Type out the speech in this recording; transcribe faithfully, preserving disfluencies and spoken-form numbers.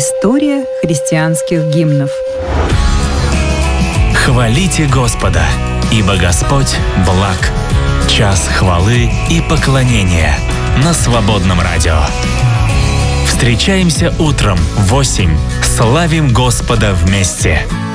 История христианских гимнов. Хвалите Господа, ибо Господь благ. Час хвалы и поклонения на Свободном радио. Встречаемся утром в восемь. Славим Господа вместе.